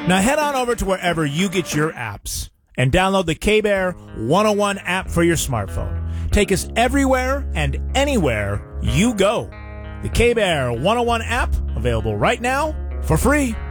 Now head on over to wherever you get your apps and download the K-Bear 101 app for your smartphone. Take us everywhere and anywhere you go. The K-Bear 101 app, available right now for free.